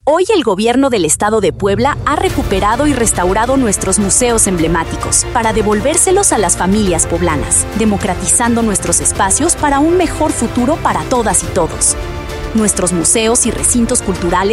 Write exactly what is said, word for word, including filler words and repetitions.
Hoy el gobierno del estado de Puebla ha recuperado y restaurado nuestros museos emblemáticos para devolvérselos a las familias poblanas, democratizando nuestros espacios para un mejor futuro para todas y todos. Nuestros museos y recintos culturales